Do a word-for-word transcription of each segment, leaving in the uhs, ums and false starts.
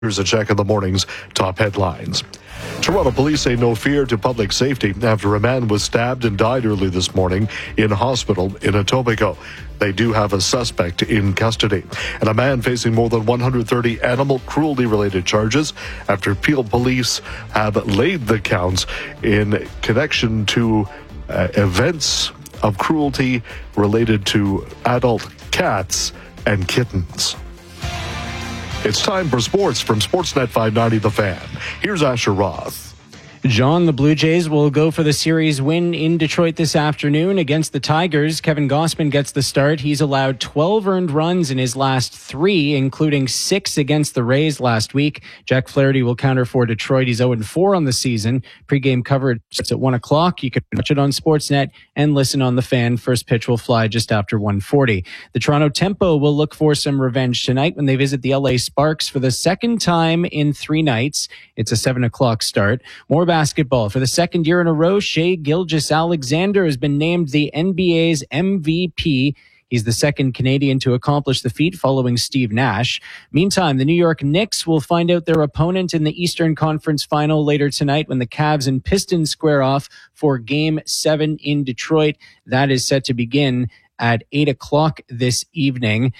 Here's a check of the morning's top headlines. Toronto police say no fear to public safety after a man was stabbed and died early this morning in hospital in Etobicoke. They do have a suspect in custody. And a man facing more than one hundred thirty animal cruelty-related charges after Peel police have laid the counts in connection to uh, events of cruelty related to adult cats and kittens. It's time for sports from Sportsnet five ninety The Fan. Here's Asher Roth. John, the Blue Jays will go for the series win in Detroit this afternoon against the Tigers. Kevin Gausman gets the start. He's allowed twelve earned runs in his last three, including six against the Rays last week. Jack Flaherty will counter for Detroit. He's oh and four on the season. Pre-game coverage starts at one o'clock. You can watch it on Sportsnet and listen on The Fan. First pitch will fly just after one forty. The Toronto Tempo will look for some revenge tonight when they visit the L A Sparks for the second time in three nights. It's a seven o'clock start. More basketball. For the second year in a row, Shai Gilgeous-Alexander has been named the N B A's M V P. He's the second Canadian to accomplish the feat following Steve Nash. Meantime, the New York Knicks will find out their opponent in the Eastern Conference Final later tonight when the Cavs and Pistons square off for Game seven in Detroit. That is set to begin at eight o'clock this evening.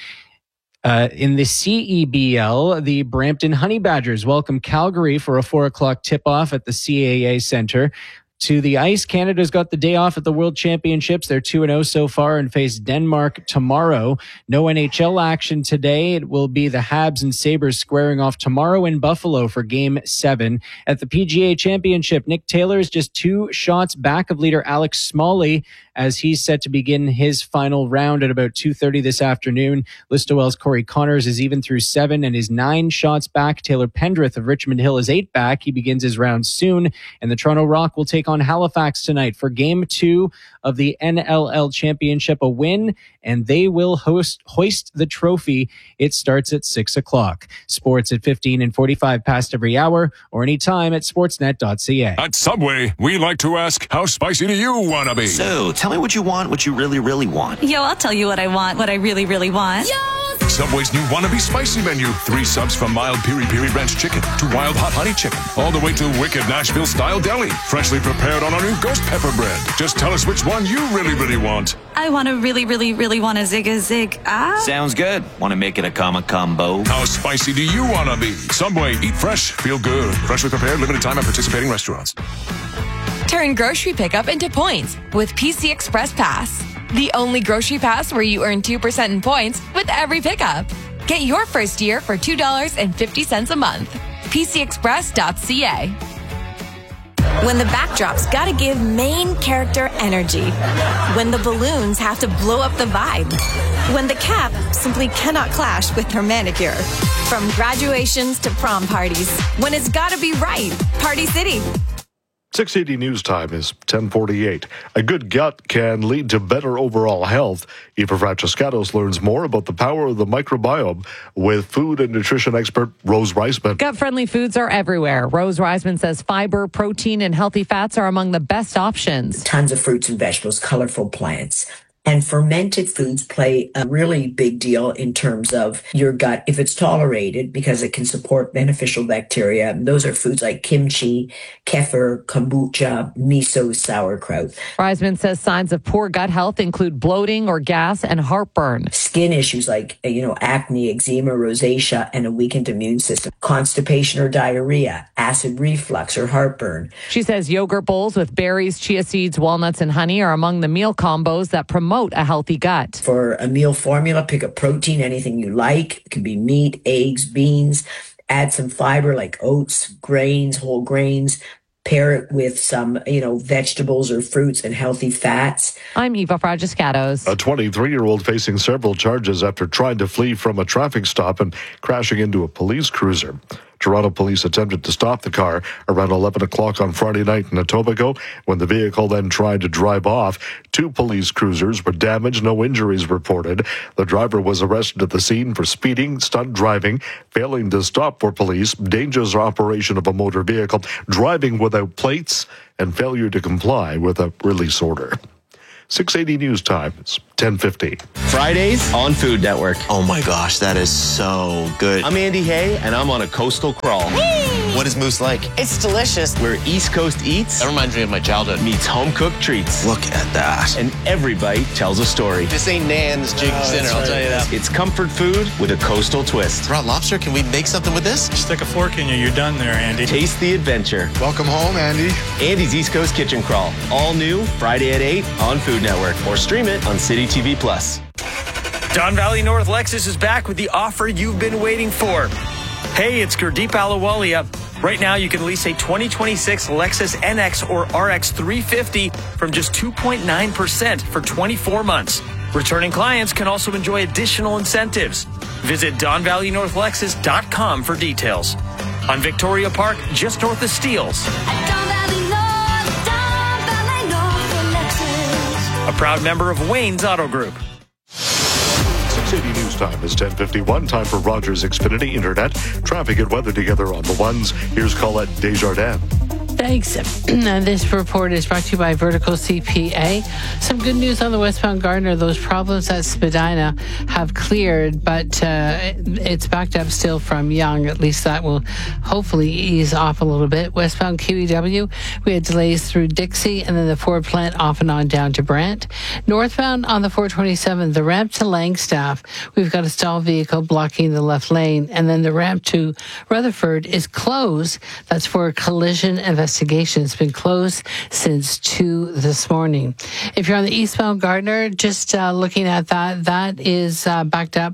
Uh, in the C E B L, the Brampton Honey Badgers welcome Calgary for a four o'clock tip-off at the C A A Centre. To the ice, Canada's got the day off at the World Championships. They're two and oh so far and face Denmark tomorrow. No N H L action today. It will be the Habs and Sabres squaring off tomorrow in Buffalo for Game seven. At the P G A Championship, Nick Taylor is just two shots back of leader Alex Smalley as he's set to begin his final round at about two thirty this afternoon. Listowel's Corey Connors is even through seven and is nine shots back. Taylor Pendrith of Richmond Hill is eight back. He begins his round soon. And the Toronto Rock will take on Halifax tonight for game two of the N L L Championship, a win, and they will host hoist the trophy. It starts at six o'clock. Sports at fifteen and forty-five past every hour or anytime at sportsnet dot c a. At Subway, we like to ask, how spicy do you want to be? So, tell me what you want, what you really, really want. Yo, I'll tell you what I want, what I really, really want. Yo! Subway's new Wannabe Spicy menu. Three subs from mild piri piri ranch chicken to wild hot honey chicken, all the way to wicked Nashville style deli, freshly prepared on our new ghost pepper bread. Just tell us which one you really, really want. I want to really, really, really want a zig a zig. Ah. Sounds good. Want to make it a comma combo? How spicy do you want to be? Subway, eat fresh, feel good. Freshly prepared, limited time at participating restaurants. Turn grocery pickup into points with P C Express Pass. The only grocery pass where you earn two percent in points with every pickup. Get your first year for two dollars and fifty cents a month. P C express dot c a. When the backdrop's gotta give main character energy. When the balloons have to blow up the vibe. When the cap simply cannot clash with her manicure. From graduations to prom parties. When it's gotta be right. Party City. six eighty News Time is ten forty-eight. A good gut can lead to better overall health. Eva Francescatos learns more about the power of the microbiome with food and nutrition expert Rose Reisman. Gut-friendly foods are everywhere. Rose Reisman says fiber, protein, and healthy fats are among the best options. Tons of fruits and vegetables, colorful plants. And fermented foods play a really big deal in terms of your gut, if it's tolerated, because it can support beneficial bacteria. Those are foods like kimchi, kefir, kombucha, miso, sauerkraut. Reisman says signs of poor gut health include bloating or gas and heartburn. Skin issues like, you know, acne, eczema, rosacea, and a weakened immune system. Constipation or diarrhea, acid reflux or heartburn. She says yogurt bowls with berries, chia seeds, walnuts, and honey are among the meal combos that promote a healthy gut. For a meal formula, pick a protein, anything you like. It can be meat, eggs, beans. Add some fiber like oats, grains, whole grains. Pair it with some, you know, vegetables or fruits and healthy fats. I'm Eva Francescatos. A twenty-three-year-old facing several charges after trying to flee from a traffic stop and crashing into a police cruiser. Toronto police attempted to stop the car around eleven o'clock on Friday night in Etobicoke. When the vehicle then tried to drive off, two police cruisers were damaged, no injuries reported. The driver was arrested at the scene for speeding, stunt driving, failing to stop for police, dangerous operation of a motor vehicle, driving without plates, and failure to comply with a release order. six eighty News Time. It's ten fifty. Fridays on Food Network. Oh my gosh, that is so good. I'm Andy Hay, and I'm on a coastal crawl. What is Moose like? It's delicious. Where East Coast eats That reminds me of my childhood. meets home-cooked treats. Look at that. And every bite tells a story. This ain't Nan's Jig's Oh, dinner, that's I'll right. tell you that. It's comfort food with a coastal twist. Raw lobster, can we make something with this? Stick a fork in you, you're done there, Andy. Taste the adventure. Welcome home, Andy. Andy's East Coast Kitchen Crawl. All new Friday at eight on Food Network. Or stream it on City T V Plus. Don Valley North Lexus is back with the offer you've been waiting for. Hey, it's Gurdeep Ahluwalia. Right now, you can lease a twenty twenty-six Lexus N X or R X three fifty from just two point nine percent for twenty-four months. Returning clients can also enjoy additional incentives. Visit Don Valley North Lexus dot com for details. On Victoria Park, just north of Steeles. A proud member of Wayne's Auto Group. six eighty News Time is ten fifty-one. Time for Rogers Xfinity Internet. Traffic and weather together on the ones. Here's Colette Desjardins. Thanks. This report is brought to you by Vertical C P A. Some good news on the westbound Gardiner. Those problems at Spadina have cleared, but uh, it's backed up still from Yonge. At least that will hopefully ease off a little bit. Westbound Q E W, we had delays through Dixie and then the Ford plant off and on down to Brant. Northbound on the four twenty-seven, the ramp to Langstaff, we've got a stalled vehicle blocking the left lane, and then the ramp to Rutherford is closed. That's for a collision investigation. It's been closed since two this morning. If you're on the eastbound Gardiner, just uh, looking at that, that is uh, backed up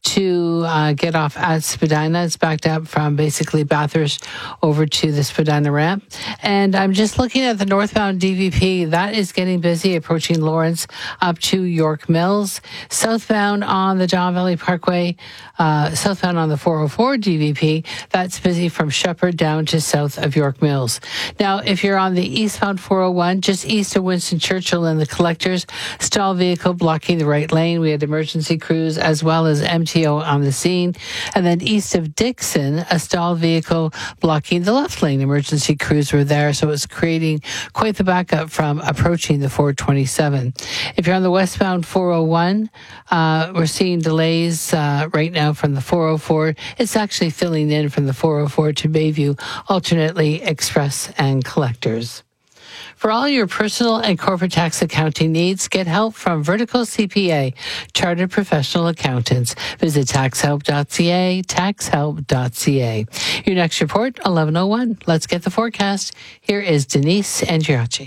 to uh, get off at Spadina. It's backed up from basically Bathurst over to the Spadina ramp. And I'm just looking at the northbound D V P. That is getting busy, approaching Lawrence up to York Mills. Southbound on the Don Valley Parkway, uh, southbound on the four oh four D V P, that's busy from Shepherd down to south of York Mills. Now, if you're on the eastbound four oh one, just east of Winston Churchill and the Collectors, stalled vehicle blocking the right lane. We had emergency crews as well as M T O on the scene. And then east of Dixon, a stalled vehicle blocking the left lane. Emergency crews were there, so it's creating quite the backup from approaching the four twenty-seven. If you're on the westbound four oh one, uh, we're seeing delays uh, right now from the four oh four. It's actually filling in from the four oh four to Bayview, alternately Express and Collectors. For all your personal and corporate tax accounting needs, get help from Vertical C P A, Chartered Professional Accountants. Visit tax help dot c a, tax help dot c a. Your next report, eleven oh one. Let's get the forecast. Here is Denise Andriachi.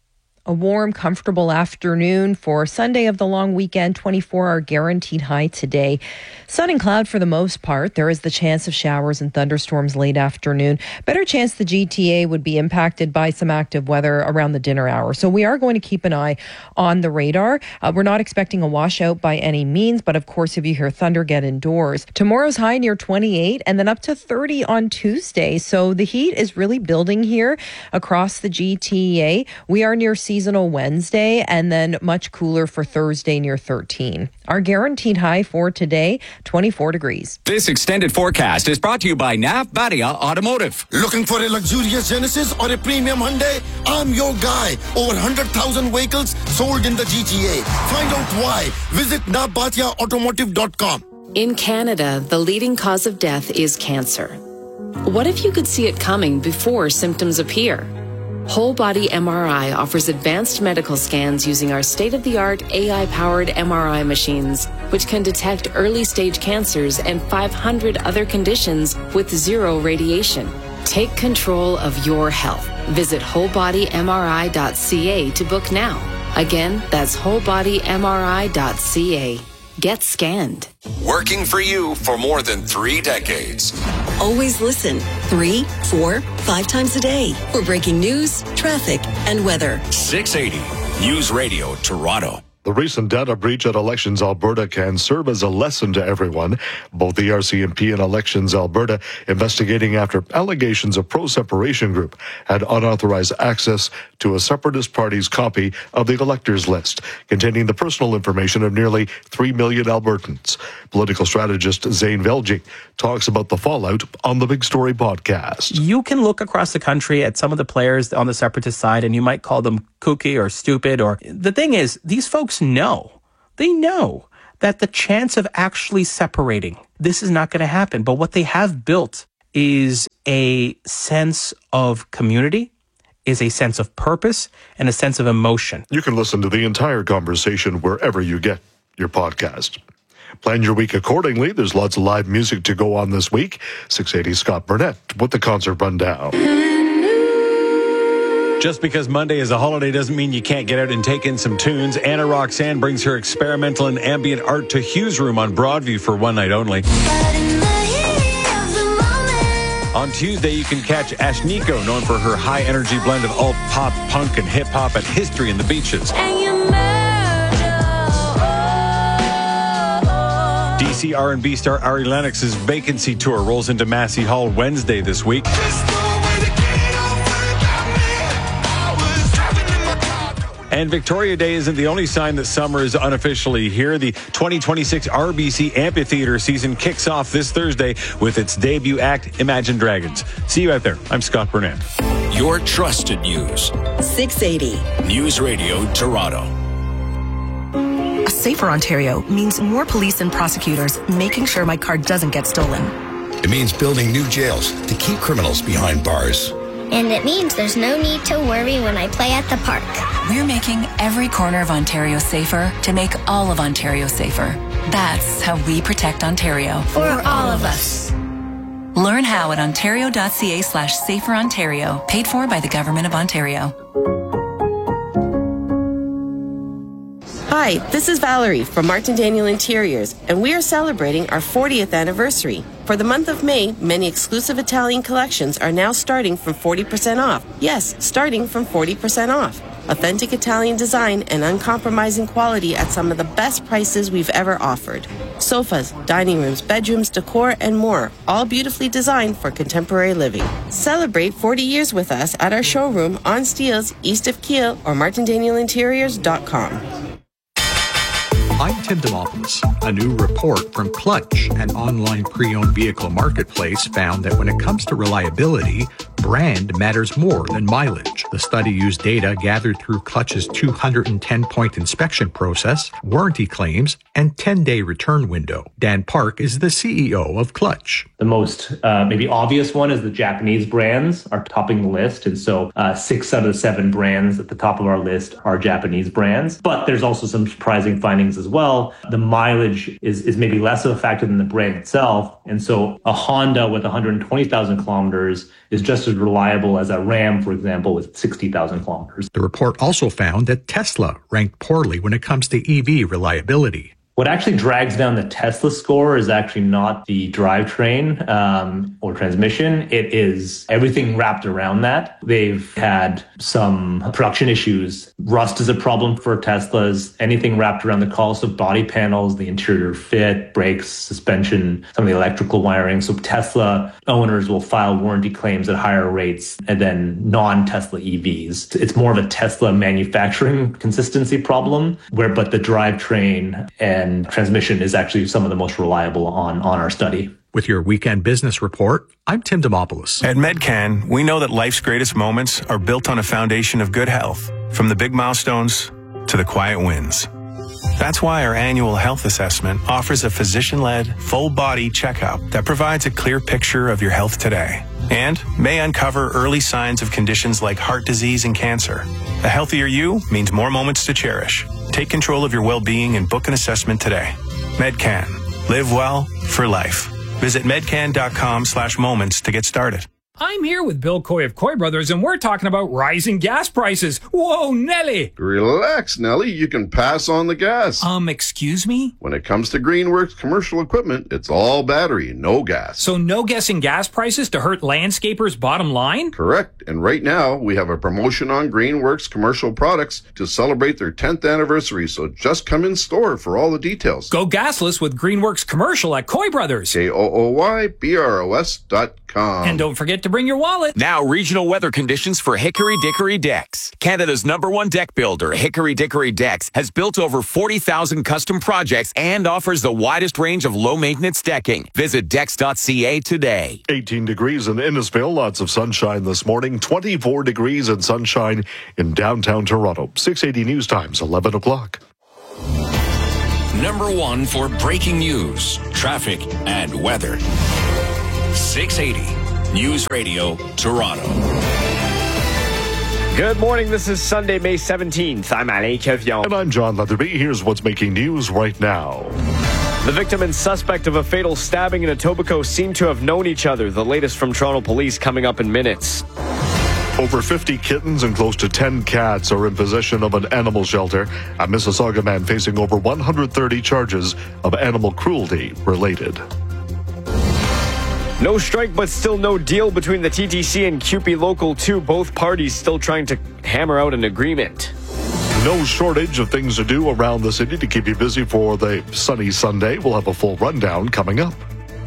A warm, comfortable afternoon for Sunday of the long weekend. twenty-four our guaranteed high today. Sun and cloud for the most part. There is the chance of showers and thunderstorms late afternoon. Better chance the G T A would be impacted by some active weather around the dinner hour. So we are going to keep an eye on the radar. Uh, we're not expecting a washout by any means, but of course, if you hear thunder, get indoors. Tomorrow's high near twenty-eight and then up to thirty on Tuesday. So the heat is really building here across the G T A. We are near season Seasonal Wednesday and then much cooler for Thursday near thirteen. Our guaranteed high for today, twenty-four degrees. This extended forecast is brought to you by Nav Badia Automotive. Looking for a luxurious Genesis or a premium Hyundai? I'm your guy. Over one hundred thousand vehicles sold in the G T A. Find out why. Visit nav badia automotive dot com. In Canada, the leading cause of death is cancer. What if you could see it coming before symptoms appear? Whole Body M R I offers advanced medical scans using our state-of-the-art A I-powered M R I machines, which can detect early-stage cancers and five hundred other conditions with zero radiation. Take control of your health. Visit whole body m r i dot c a to book now. Again, that's whole body m r i dot c a. Get scanned. Working for you for more than three decades. Always listen three, four, five times a day for breaking news, traffic, and weather. six eighty News Radio Toronto. The recent data breach at Elections Alberta can serve as a lesson to everyone. Both the R C M P and Elections Alberta investigating after allegations a pro-separation group had unauthorized access to a separatist party's copy of the electors list, containing the personal information of nearly three million Albertans. Political strategist Zane Velji talks about the fallout on the Big Story podcast. You can look across the country at some of the players on the separatist side, and you might call them kooky or stupid. Or the thing is, these folks know, they know that the chance of actually separating, this is not going to happen. But what they have built is a sense of community, is a sense of purpose, and a sense of emotion. You can listen to the entire conversation wherever you get your podcast. Plan your week accordingly. There's lots of live music to go on this week. six eighty Scott Burnett with the concert rundown. Just because Monday is a holiday doesn't mean you can't get out and take in some tunes. Anna Roxanne brings her experimental and ambient art to Hughes Room on Broadview for one night only. On Tuesday, you can catch Ashniko, known for her high-energy blend of alt pop, punk, and hip-hop at History in the Beaches. D C R and B star Ari Lennox's Vacancy Tour rolls into Massey Hall Wednesday this week. And Victoria Day isn't the only sign that summer is unofficially here. The twenty twenty-six R B C Amphitheater season kicks off this Thursday with its debut act, Imagine Dragons. See you out there. I'm Scott Burnett. Your trusted news. six eighty. News Radio Toronto. A safer Ontario means more police and prosecutors making sure my car doesn't get stolen. It means building new jails to keep criminals behind bars. And it means there's no need to worry when I play at the park. We're making every corner of Ontario safer to make all of Ontario safer. That's how we protect Ontario. For all of us. Learn how at ontario.ca slash safer Ontario. Paid for by the Government of Ontario. Hi, this is Valerie from Martin Daniel Interiors, and we are celebrating our fortieth anniversary. For the month of May, many exclusive Italian collections are now starting from forty percent off. Yes, starting from forty percent off. Authentic Italian design and uncompromising quality at some of the best prices we've ever offered. Sofas, dining rooms, bedrooms, decor, and more, all beautifully designed for contemporary living. Celebrate forty years with us at our showroom on Steeles, east of Kiel, or martin daniel interiors dot com. I'm Tim Demopoulos. A new report from Clutch, an online pre-owned vehicle marketplace, found that when it comes to reliability, brand matters more than mileage. The study used data gathered through Clutch's two hundred ten point inspection process, warranty claims, and ten-day return window. Dan Park is the C E O of Clutch. The most uh, maybe obvious one is the Japanese brands are topping the list. And so uh, six out of the seven brands at the top of our list are Japanese brands. But there's also some surprising findings as well. The mileage is, is maybe less of a factor than the brand itself. And so a Honda with one hundred twenty thousand kilometers is just as reliable as a Ram, for example, with sixty thousand kilometers. The report also found that Tesla ranked poorly when it comes to E V reliability. What actually drags down the Tesla score is actually not the drivetrain um, or transmission. It is everything wrapped around that. They've had some production issues. Rust is a problem for Teslas. Anything wrapped around the cost of body panels, the interior fit, brakes, suspension, some of the electrical wiring. So Tesla owners will file warranty claims at higher rates than non-Tesla E Vs. It's more of a Tesla manufacturing consistency problem, where but the drivetrain and And transmission is actually some of the most reliable on, on our study. With your weekend business report, I'm Tim Demopoulos. At Medcan, we know that life's greatest moments are built on a foundation of good health, from the big milestones to the quiet wins. That's why our annual health assessment offers a physician-led, full-body checkup that provides a clear picture of your health today and may uncover early signs of conditions like heart disease and cancer. A healthier you means more moments to cherish. Take control of your well-being and book an assessment today. Medcan. Live well for life. Visit medcan.com slash moments to get started. I'm here with Bill Coy of Coy Brothers, and we're talking about rising gas prices. Whoa, Nelly! Relax, Nelly. You can pass on the gas. Um, excuse me? When it comes to Greenworks commercial equipment, it's all battery, no gas. So no guessing gas prices to hurt landscapers' bottom line? Correct. And right now, we have a promotion on Greenworks commercial products to celebrate their tenth anniversary, so just come in store for all the details. Go gasless with Greenworks commercial at Coy Brothers. K O O Y B R O S dot com. And don't forget to bring your wallet. Now, regional weather conditions for Hickory Dickory Decks. Canada's number one deck builder, Hickory Dickory Decks, has built over forty thousand custom projects and offers the widest range of low-maintenance decking. Visit decks dot c a today. eighteen degrees in Innisfail, lots of sunshine this morning. twenty-four degrees and sunshine in downtown Toronto. six eighty News Times, eleven o'clock. Number one for breaking news, traffic, and weather. six eighty News Radio, Toronto. Good morning. This is Sunday, May seventeenth. I'm Alain Kevion. And I'm John Leatherby. Here's what's making news right now. The victim and suspect of a fatal stabbing in Etobicoke seem to have known each other. The latest from Toronto Police coming up in minutes. Over fifty kittens and close to ten cats are in possession of an animal shelter. A Mississauga man facing over one hundred thirty charges of animal cruelty related. No strike, but still no deal between the T T C and C U P E Local two. Both parties still trying to hammer out an agreement. No shortage of things to do around the city to keep you busy for the sunny Sunday. We'll have a full rundown coming up.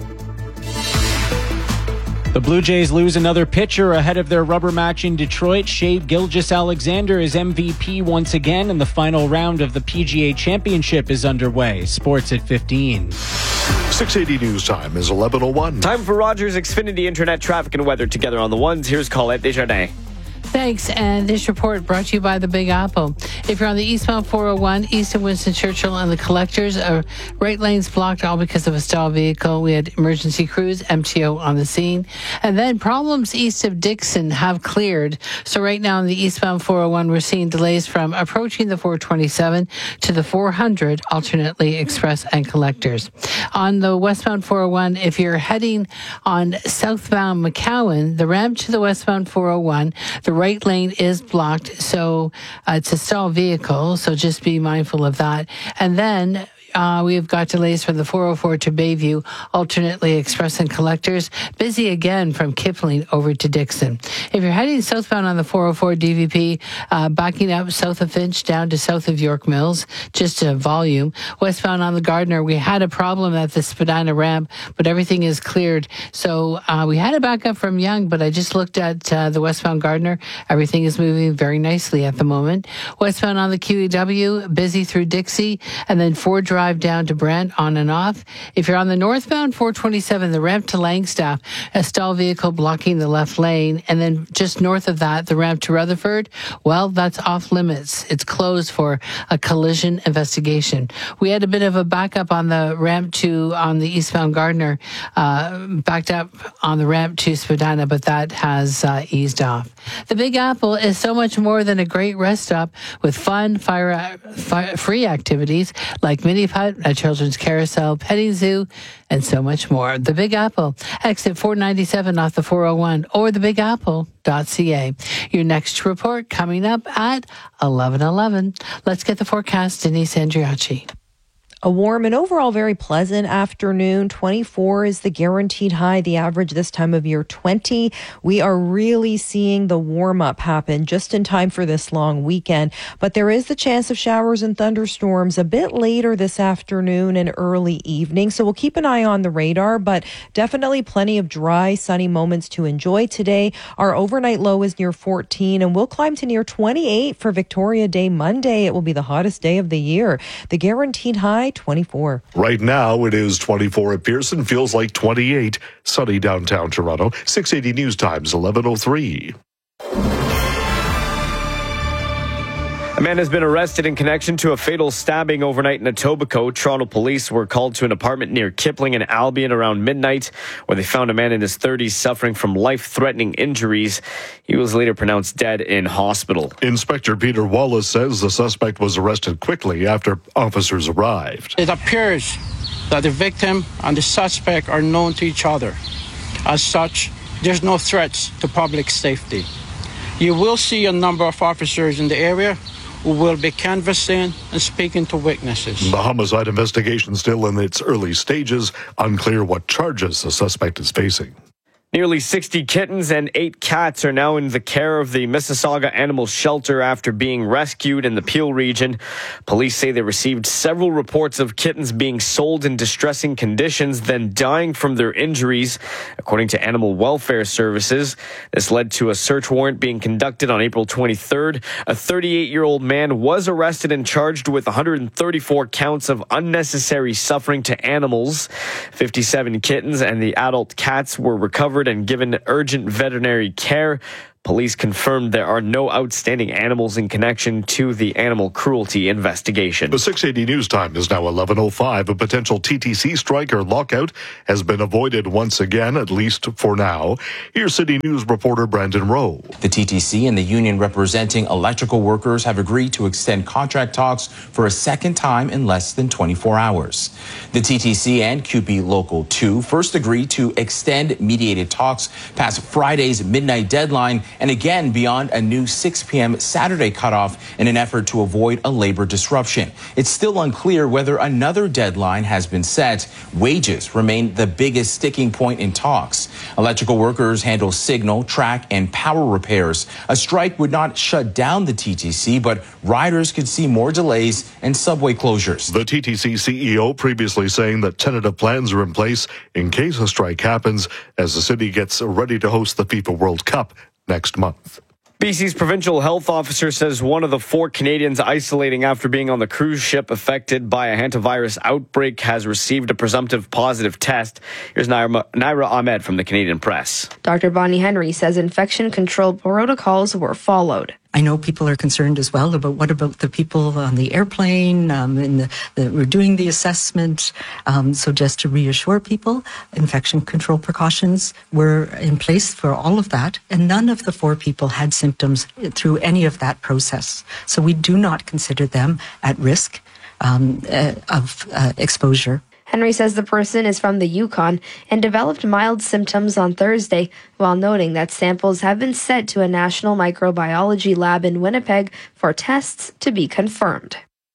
The Blue Jays lose another pitcher ahead of their rubber match in Detroit. Shea Gilgeous-Alexander is M V P once again, and the final round of the P G A Championship is underway. Sports at fifteen. six eighty News Time is eleven oh one. Time for Rogers Xfinity Internet traffic and weather together on the ones. Here's Colette Desjardins. Thanks. And this report brought to you by the Big Apple. If you're on the eastbound four oh one, east of Winston Churchill and the Collectors, uh, right lanes blocked all because of a stalled vehicle. We had emergency crews, M T O on the scene. And then problems east of Dixon have cleared. So right now on the eastbound four oh one, we're seeing delays from approaching the four twenty-seven to the four hundred, alternately Express and Collectors. On the westbound four oh one, if you're heading on southbound McCowan, the ramp to the westbound four oh one, the right lane is blocked, so uh, it's a stalled vehicle, so just be mindful of that. And then Uh, we've got delays from the four oh four to Bayview, alternately Express and Collectors. Busy again from Kipling over to Dixon. If you're heading southbound on the four oh four D V P, uh, backing up south of Finch down to south of York Mills, just a volume. Westbound on the Gardiner, we had a problem at the Spadina ramp, but everything is cleared. So uh, we had a backup from Yonge, but I just looked at uh, the westbound Gardiner. Everything is moving very nicely at the moment. Westbound on the Q E W, busy through Dixie, and then Ford Drive down to Brent, on and off. If you're on the northbound four twenty-seven, the ramp to Langstaff, a stall vehicle blocking the left lane, and then just north of that, the ramp to Rutherford, well, that's off limits. It's closed for a collision investigation. We had a bit of a backup on the ramp to, on the eastbound Gardiner, uh, backed up on the ramp to Spadina, but that has uh, eased off. The Big Apple is so much more than a great rest stop with fun, fire, fire free activities like mini putt, a children's carousel, petting zoo, and so much more. The Big Apple, exit four ninety-seven off the four oh one, or the big apple dot c a. Your next report coming up at eleven eleven. Let's get the forecast. Denise Andriachi. A warm and overall very pleasant afternoon. twenty-four is the guaranteed high. The average this time of year, twenty. We are really seeing the warm up happen just in time for this long weekend. But there is the chance of showers and thunderstorms a bit later this afternoon and early evening. So we'll keep an eye on the radar, but definitely plenty of dry, sunny moments to enjoy today. Our overnight low is near fourteen, and we'll climb to near twenty-eight for Victoria Day Monday. It will be the hottest day of the year. The guaranteed high, twenty-four. Right now, it is twenty-four at Pearson. Feels like twenty-eight. Sunny downtown Toronto. six eighty News Times, eleven oh three. A man has been arrested in connection to a fatal stabbing overnight in Etobicoke. Toronto police were called to an apartment near Kipling and Albion around midnight, where they found a man in his thirties suffering from life-threatening injuries. He was later pronounced dead in hospital. Inspector Peter Wallace says the suspect was arrested quickly after officers arrived. It appears that the victim and the suspect are known to each other. As such, there's no threats to public safety. You will see a number of officers in the area who will be canvassing and speaking to witnesses. The homicide investigation still in its early stages. Unclear what charges the suspect is facing. Nearly sixty kittens and eight cats are now in the care of the Mississauga Animal Shelter after being rescued in the Peel region. Police say they received several reports of kittens being sold in distressing conditions, then dying from their injuries, according to Animal Welfare Services. This led to a search warrant being conducted on April twenty-third. A thirty-eight-year-old man was arrested and charged with one hundred thirty-four counts of unnecessary suffering to animals. fifty-seven kittens and the adult cats were recovered and given urgent veterinary care. Police confirmed there are no outstanding animals in connection to the animal cruelty investigation. The six eighty news time is now eleven oh five. A potential T T C strike or lockout has been avoided once again, at least for now. Here's City News reporter Brandon Rowe. The T T C and the union representing electrical workers have agreed to extend contract talks for a second time in less than twenty-four hours. The T T C and C U P E Local two first agreed to extend mediated talks past Friday's midnight deadline and again beyond a new six p.m. Saturday cutoff in an effort to avoid a labor disruption. It's still unclear whether another deadline has been set. Wages remain the biggest sticking point in talks. Electrical workers handle signal, track, and power repairs. A strike would not shut down the T T C, but riders could see more delays and subway closures. The T T C C E O previously saying that tentative plans are in place in case a strike happens as the city gets ready to host the FIFA World Cup next month. B C's provincial health officer says one of the four Canadians isolating after being on the cruise ship affected by a hantavirus outbreak has received a presumptive positive test. Here's Naira, Naira Ahmed from the Canadian Press. Doctor Bonnie Henry says infection control protocols were followed. I know people are concerned as well about what about the people on the airplane, um, and the, the, we're doing the assessment. Um, so just to reassure people, infection control precautions were in place for all of that, and none of the four people had symptoms through any of that process. So we do not consider them at risk um, uh, of uh, exposure. Henry says the person is from the Yukon and developed mild symptoms on Thursday, while noting that samples have been sent to a national microbiology lab in Winnipeg for tests to be confirmed.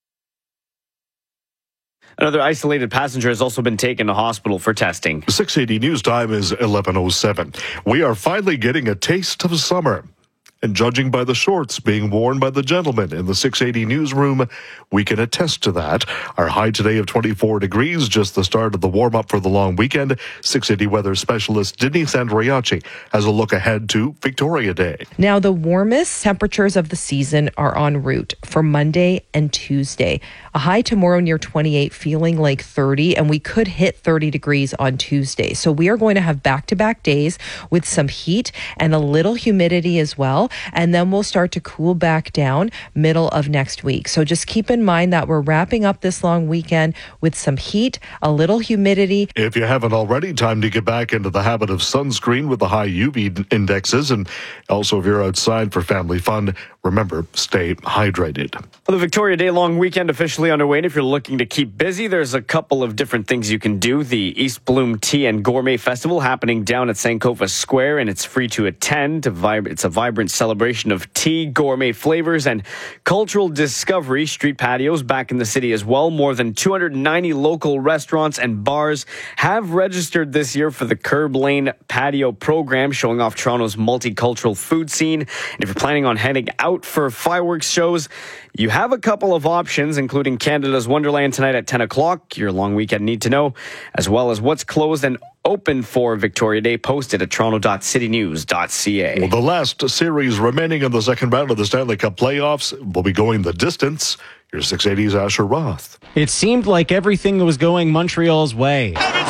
Another isolated passenger has also been taken to hospital for testing. six eighty news time is eleven oh seven. We are finally getting a taste of summer. And judging by the shorts being worn by the gentlemen in the six eighty newsroom, we can attest to that. Our high today of twenty-four degrees, just the start of the warm-up for the long weekend. six eighty weather specialist Denise Andriachi has a look ahead to Victoria Day. Now, the warmest temperatures of the season are en route for Monday and Tuesday. A high tomorrow near twenty-eight, feeling like thirty, and we could hit thirty degrees on Tuesday. So we are going to have back-to-back days with some heat and a little humidity as well. And then we'll start to cool back down middle of next week. So just keep in mind that we're wrapping up this long weekend with some heat, a little humidity. If you haven't already, time to get back into the habit of sunscreen with the high U V indexes. And also, if you're outside for family fun, remember, stay hydrated. Well, the Victoria Day long weekend officially underway. And if you're looking to keep busy, there's a couple of different things you can do. The East Bloom Tea and Gourmet Festival happening down at Sankofa Square, and it's free to attend. It's a vibrant celebration of tea, gourmet flavors, and cultural discovery. Street patios back in the city as well. More than two hundred ninety local restaurants and bars have registered this year for the Curb Lane Patio program, showing off Toronto's multicultural food scene. And if you're planning on heading out for fireworks shows, you have a couple of options, including Canada's Wonderland tonight at ten o'clock, your long weekend need to know, as well as what's closed and open for Victoria Day, posted at toronto dot city news dot c a. Well, the last series remaining in the second round of the Stanley Cup playoffs will be going the distance. Here's six eighty's Asher Roth. It seemed like everything was going Montreal's way.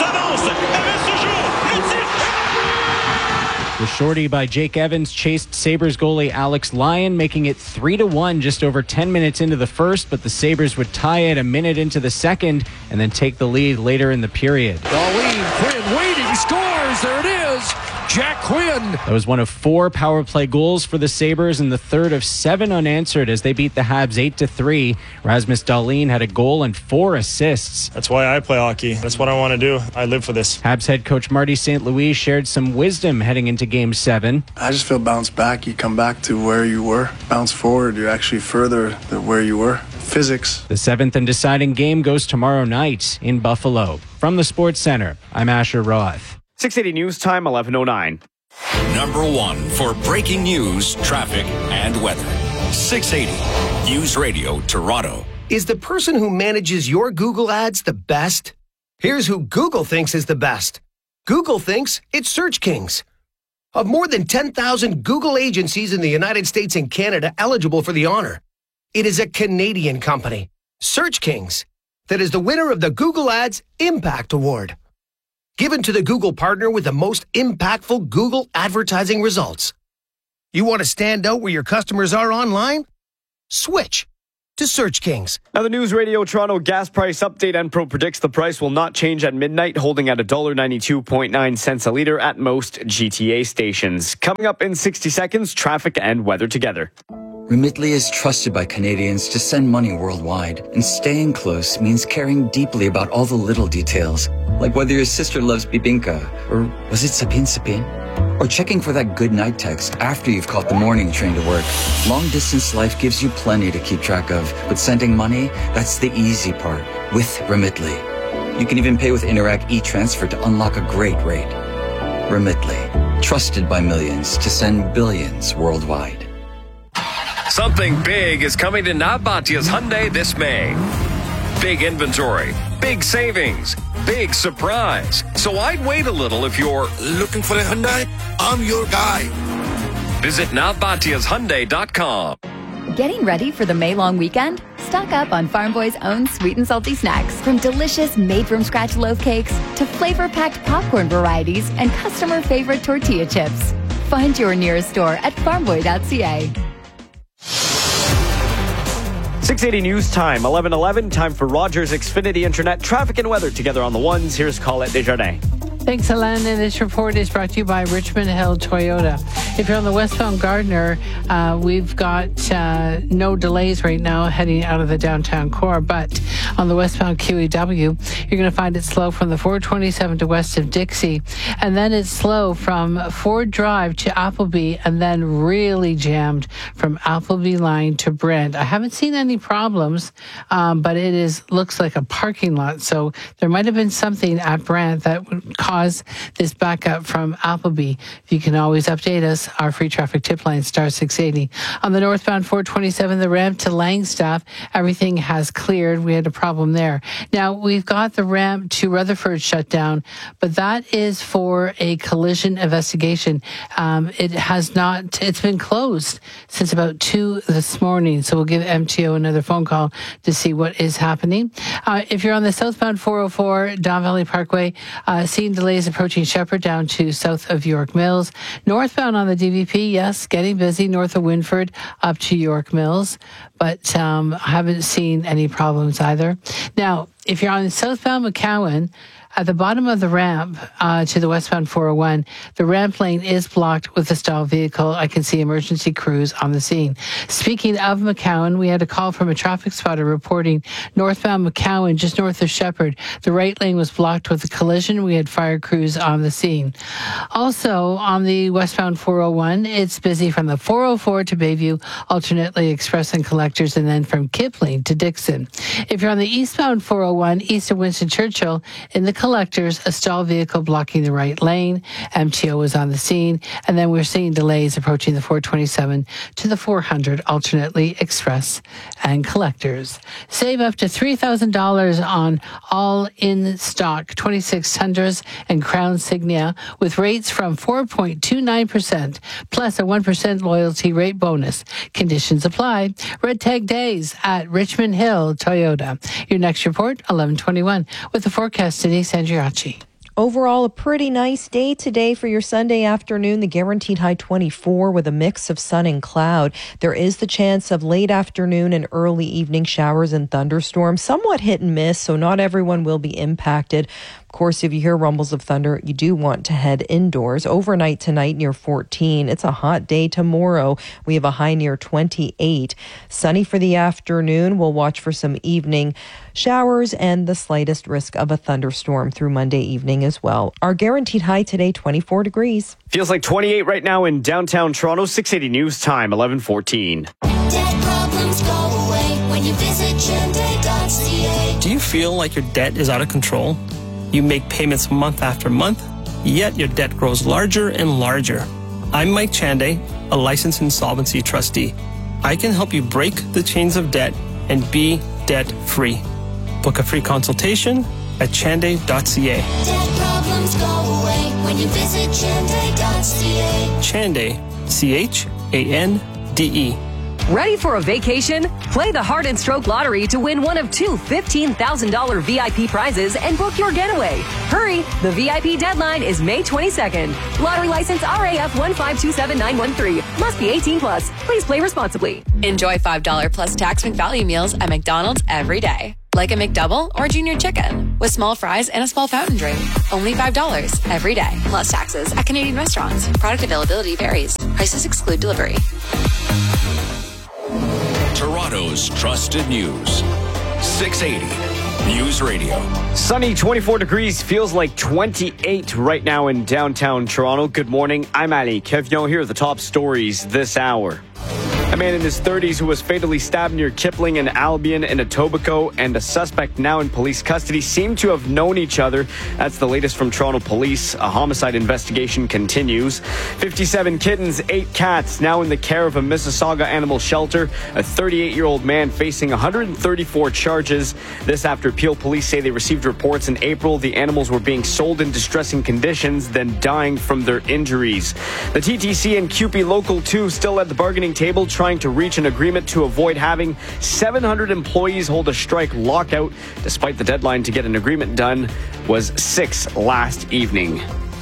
The shorty by Jake Evans chased Sabres goalie Alex Lyon, making it three to one just over ten minutes into the first, but the Sabres would tie it a minute into the second and then take the lead later in the period. Darlene Quinn waiting, scores, there it is, Jack Quinn. That was one of four power play goals for the Sabres and the third of seven unanswered as they beat the Habs eight to three. Rasmus Dahlin had a goal and four assists. That's why I play hockey. That's what I want to do. I live for this. Habs head coach Marty Saint Louis shared some wisdom heading into game seven. I just feel bounce back. You come back to where you were. Bounce forward. You're actually further than where you were. Physics. The seventh and deciding game goes tomorrow night in Buffalo. From the Sports Center, I'm Asher Roth. six eighty News Time, eleven oh nine. Number one for breaking news, traffic, and weather. six eighty News Radio, Toronto. Is the person who manages your Google ads the best? Here's who Google thinks is the best. Google thinks it's Search Kings. Of more than ten thousand Google agencies in the United States and Canada eligible for the honor, it is a Canadian company, Search Kings, that is the winner of the Google Ads Impact Award, given to the Google partner with the most impactful Google advertising results. You want to stand out where your customers are online? Switch to Search Kings. Now, the News Radio Toronto gas price update. Enpro predicts the price will not change at midnight, holding at one dollar ninety-two point nine cents a litre at most G T A stations. Coming up in sixty seconds, traffic and weather together. Remitly is trusted by Canadians to send money worldwide, and staying close means caring deeply about all the little details, like whether your sister loves bibinka, or was it sapin sapin? Or checking for that good night text after you've caught the morning train to work. Long-distance life gives you plenty to keep track of, but sending money, that's the easy part, with Remitly. You can even pay with Interac e-Transfer to unlock a great rate. Remitly, trusted by millions to send billions worldwide. Something big is coming to Navbatia's Hyundai this May. Big inventory, big savings, big surprise. So I'd wait a little if you're looking for a Hyundai. I'm your guy. Visit navbatias hyundai dot com. Getting ready for the May long weekend? Stock up on Farm Boy's own sweet and salty snacks, from delicious made-from-scratch loaf cakes to flavor-packed popcorn varieties and customer-favorite tortilla chips. Find your nearest store at farm boy dot c a. six eighty News Time, eleven eleven. Time for Rogers Xfinity Internet traffic and weather together on the ones. Here's Colette Desjardins. Thanks, Helen. And this report is brought to you by Richmond Hill Toyota. If you're on the westbound Gardiner, uh, we've got uh, no delays right now heading out of the downtown core. But on the westbound Q E W, you're going to find it slow from the four twenty-seven to west of Dixie. And then it's slow from Ford Drive to Appleby, and then really jammed from Appleby line to Brent. I haven't seen any problems, um, but it is looks like a parking lot. So there might have been something at Brent that would cause this backup from Appleby. If you can always update us, our free traffic tip line, star six eighty. On the northbound four twenty-seven, the ramp to Langstaff, everything has cleared. We had a problem there. Now, we've got the ramp to Rutherford shut down, but that is for a collision investigation. Um, it has not, it's been closed since about two this morning, so we'll give M T O another phone call to see what is happening. Uh, if you're on the southbound four oh four, Don Valley Parkway, uh, seeing delays approaching Shepherd down to south of York Mills. Northbound on the D V P, yes, getting busy north of Winford up to York Mills, but um, I haven't seen any problems either. Now, if you're on southbound McCowan, at the bottom of the ramp uh, to the westbound four oh one, the ramp lane is blocked with a stalled vehicle. I can see emergency crews on the scene. Speaking of McCowan, we had a call from a traffic spotter reporting northbound McCowan, just north of Shepherd. The right lane was blocked with a collision. We had fire crews on the scene. Also, on the westbound four oh one, it's busy from the four oh four to Bayview, alternately express and collectors, and then from Kipling to Dixon. If you're on the eastbound four oh one, east of Winston Churchill, in the collectors, a stalled vehicle blocking the right lane. M T O was on the scene. And then we're seeing delays approaching the four twenty-seven to the four hundred, alternately express and collectors. Save up to three thousand dollars on all in-stock twenty-six Tundras and Crown Signia with rates from four point two nine percent plus a one percent loyalty rate bonus. Conditions apply. Red Tag Days at Richmond Hill Toyota. Your next report, eleven twenty-one, with the forecast today. Andriachi. Overall, a pretty nice day today for your Sunday afternoon. The guaranteed high twenty-four with a mix of sun and cloud. There is the chance of late afternoon and early evening showers and thunderstorms, somewhat hit and miss, so not everyone will be impacted. Of course, if you hear rumbles of thunder, you do want to head indoors. Overnight tonight near fourteen. It's a hot day tomorrow. We have a high near twenty-eight. Sunny for the afternoon. We'll watch for some evening showers and the slightest risk of a thunderstorm through Monday evening as well. Our guaranteed high today, twenty-four degrees. Feels like twenty-eight right now in downtown Toronto. six eighty News Time, eleven fourteen. Debt problems go away when you visit Hyundai dot c a. Do you feel like your debt is out of control? You make payments month after month? yet your debt grows larger and larger. I'm Mike Chanday, a licensed insolvency trustee. I can help you break the chains of debt and be debt-free. Book a free consultation at chanday dot c a. Debt problems go away when you visit chanday dot c a. Chanday, C H A N D E. Ready for a vacation? Play the Heart and Stroke Lottery to win one of two fifteen thousand dollars V I P prizes and book your getaway. Hurry! The V I P deadline is May twenty-second. Lottery license R A F one five two seven nine one three. Must be eighteen plus. Please play responsibly. Enjoy five dollars plus tax McValue meals at McDonald's every day. Like a McDouble or Junior Chicken with small fries and a small fountain drink. Only five dollars every day. Plus taxes at Canadian restaurants. Product availability varies. Prices exclude delivery. Toronto's trusted news. six eighty News Radio. Sunny, twenty-four degrees, feels like twenty-eight right now in downtown Toronto. Good morning. I'm Ali Kevyon. Here are the top stories this hour. A man in his thirties who was fatally stabbed near Kipling and Albion in Etobicoke, and a suspect now in police custody seem to have known each other. That's the latest from Toronto Police. A homicide investigation continues. fifty-seven kittens, eight cats now in the care of a Mississauga animal shelter. A thirty-eight-year-old man facing one hundred thirty-four charges. This after Peel Police say they received reports in April the animals were being sold in distressing conditions, then dying from their injuries. The T T C and C U P E Local two still at the bargaining table, trying to reach an agreement to avoid having seven hundred employees hold a strike lockout, despite the deadline to get an agreement done was six last evening.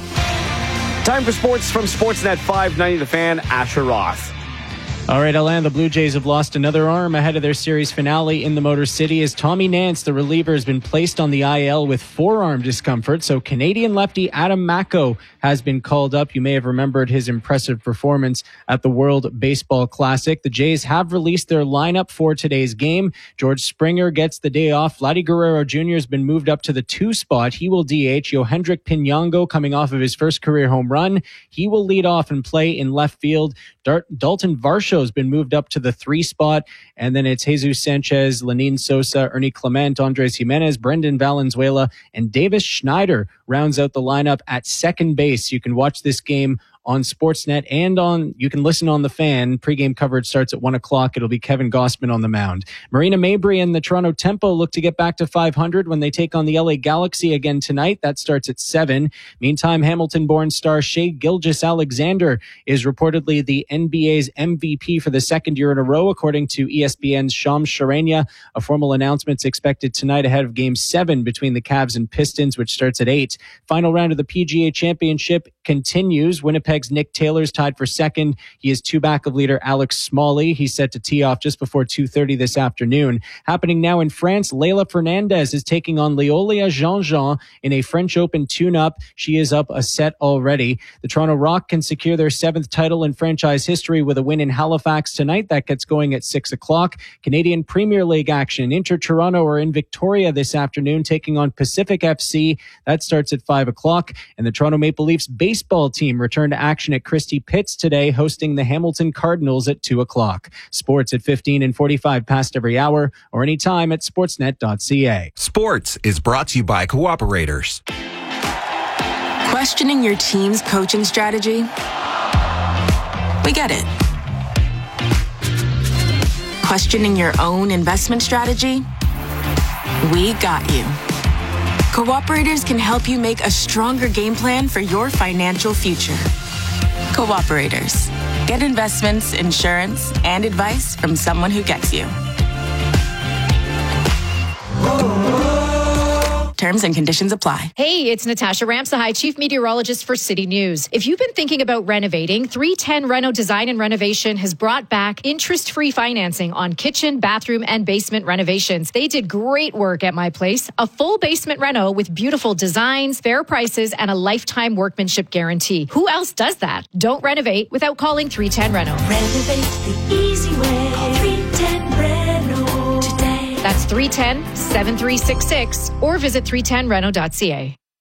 Time for sports from Sportsnet five ninety The Fan, Asher Roth. All right, Alan, the Blue Jays have lost another arm ahead of their series finale in the Motor City as Tommy Nance, the reliever, has been placed on the I L with forearm discomfort. So Canadian lefty Adam Macko has been called up. You may have remembered his impressive performance at the World Baseball Classic. The Jays have released their lineup for today's game. George Springer gets the day off. Vladdy Guerrero Junior has been moved up to the two spot. He will D H. Yohendrick Pinango, coming off of his first career home run, he will lead off and play in left field. Dart- Dalton Varsho has been moved up to the three spot, and then it's Jesus Sanchez, Lenin Sosa, Ernie Clement, Andres Jimenez, Brendan Valenzuela, and Davis Schneider rounds out the lineup at second base. You can watch this game on Sportsnet, and on you can listen on The Fan. Pre-game coverage starts at one o'clock. It'll be Kevin Gossman on the mound. Marina Mabrey and the Toronto Tempo look to get back to five hundred when they take on the L A Galaxy again tonight. That starts at seven. Meantime, Hamilton-born star Shai Gilgeous-Alexander is reportedly the N B A's M V P for the second year in a row, according to E S P N's Shams Charania. A formal announcement is expected tonight ahead of Game seven between the Cavs and Pistons, which starts at eight. Final round of the P G A Championship continues. Winnipeg's Nick Taylor's tied for second. He is two back of leader Alex Smalley. He's set to tee off just before two thirty this afternoon. Happening now in France, Leylah Fernandez is taking on Leolia Jean-Jean in a French Open tune-up. She is up a set already. The Toronto Rock can secure their seventh title in franchise history with a win in Halifax tonight. That gets going at six o'clock. Canadian Premier League action. Inter Toronto are in Victoria this afternoon, taking on Pacific F C. That starts at five o'clock. And the Toronto Maple Leafs baseball team return to action at Christie Pitts today, hosting the Hamilton Cardinals at two o'clock. Sports at fifteen and forty-five past every hour, or anytime at sportsnet dot c a. Sports is brought to you by Cooperators. Questioning your team's coaching strategy? We get it. Questioning your own investment strategy? We got you. Cooperators can help you make a stronger game plan for your financial future. Cooperators. Get investments, insurance, and advice from someone who gets you. Terms and conditions apply. Hey, it's Natasha Ramsahai, Chief Meteorologist for City News. If you've been thinking about renovating, three ten Reno Design and Renovation has brought back interest-free financing on kitchen, bathroom, and basement renovations. They did great work at my place. A full basement reno with beautiful designs, fair prices, and a lifetime workmanship guarantee. Who else does that? Don't renovate without calling three ten Reno. Renovate the easy way. Call three ten Reno today. That's three one zero, seven three six six or visit three ten reno dot c a.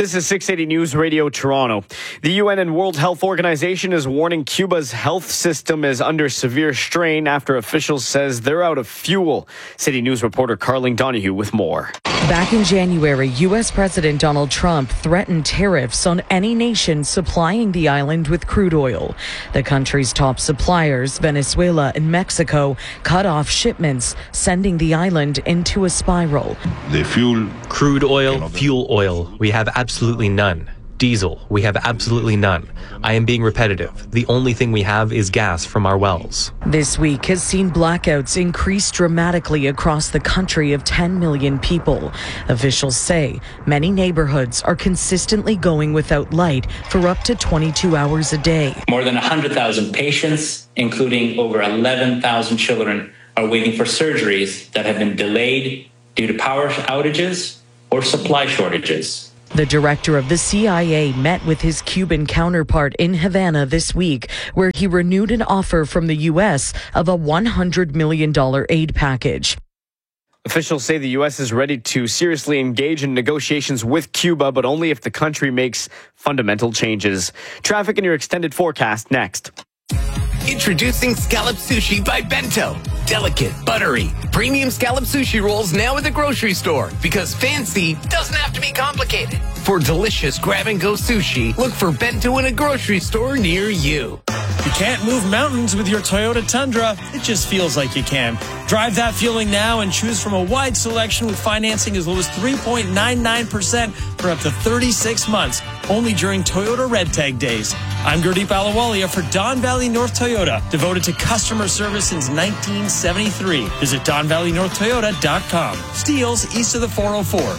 This is six eighty News Radio Toronto. The U N and World Health Organization is warning Cuba's health system is under severe strain after officials says they're out of fuel. City News reporter Carling Donahue with more. Back in January, U S President Donald Trump threatened tariffs on any nation supplying the island with crude oil. The country's top suppliers, Venezuela and Mexico, cut off shipments, sending the island into a spiral. The fuel, crude oil, fuel oil, we have absolutely none. Diesel, we have absolutely none. I am being repetitive. The only thing we have is gas from our wells. This week has seen blackouts increase dramatically across the country of ten million people. Officials say many neighborhoods are consistently going without light for up to twenty-two hours a day. More than one hundred thousand patients, including over eleven thousand children, are waiting for surgeries that have been delayed due to power outages or supply shortages. The director of the C I A met with his Cuban counterpart in Havana this week, where he renewed an offer from the U S of a one hundred million dollars aid package. Officials say the U S is ready to seriously engage in negotiations with Cuba, but only if the country makes fundamental changes. Traffic in your extended forecast next. Introducing Scallop Sushi by Bento. Delicate, buttery, premium scallop sushi rolls now at the grocery store, because fancy doesn't have to be complicated. For delicious grab-and-go sushi, look for Bento in a grocery store near you. You can't move mountains with your Toyota Tundra. It just feels like you can. Drive that feeling now and choose from a wide selection with financing as low as three point nine nine percent for up to thirty-six months, only during Toyota Red Tag Days. I'm Gurdeep Ahluwalia for Don Valley North Toyota, devoted to customer service since nineteen seventy-three. Visit don valley north toyota dot com. Steels east of the four oh four.